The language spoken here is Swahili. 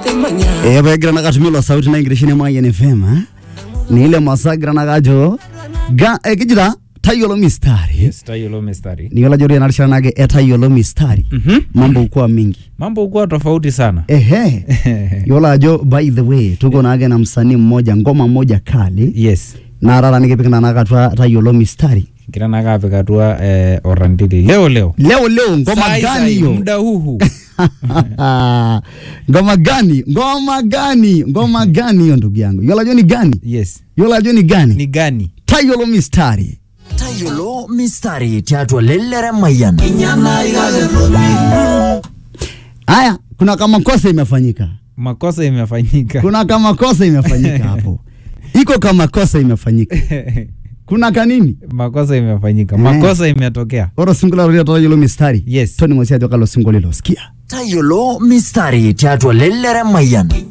Bagira nakatumilo sauti na ingirishini mwa NFM ni ile masagira nakajo kijira Tayolo Mistari. Yes, Tayolo Mistari. Ni wala jori anarishana nage Tayolo Mistari. Mambo ukua mingi. Mambo ukua tofauti sana. Yola jo, by the way, tuko nage na msanii mmoja, ngoma mmoja kali. Yes. Na arara nikipika na nakatua Tayolo Mistari. Kira nakapikatua orandili. Leo. Ngoma gani hiyo? Muda huu. Ngoma gani hiyo ndugu yangu? Yola jo ni gani? Yes. Yola jo ni gani? Ni gani? Tayolo Mistari. Tayolo Mistari tiatwa lelere mayan. Aya, kuna kama kosa imefanyika. Makosa imefanyika. Kuna kama kosa imefanyika hapo. Iko kama kosa imefanyika. Kuna kanini? Makosa imefanyika. Makosa imetokea. Oro singula ria Tayolo Mistari. Yes. Toni mwesi ajo kalo singolilo. Sikia. Tayolo Mistari tiatwa lelere mayan.